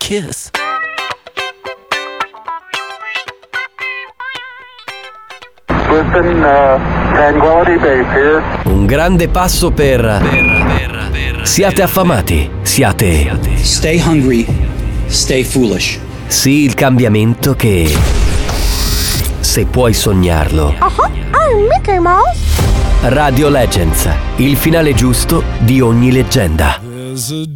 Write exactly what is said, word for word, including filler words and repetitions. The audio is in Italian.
kiss. Listen, uh, Tranquility Base here. Un grande passo per... per, per, per siate affamati, siate... Stay hungry, stay foolish. Sì, il cambiamento che... se puoi sognarlo. Uh-huh. I'm Mickey Mouse. Radio Legends, il finale giusto di ogni leggenda.